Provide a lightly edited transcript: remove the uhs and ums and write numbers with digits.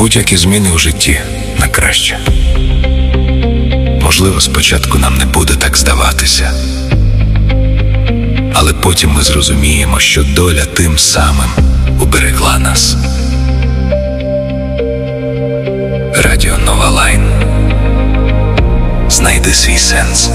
Будь-які зміни у житті на краще. Можливо, спочатку нам не буде так здаватися, але потім ми зрозуміємо, що доля тим самим уберегла нас. Радіо Нова Лайн. Знайди свій сенс.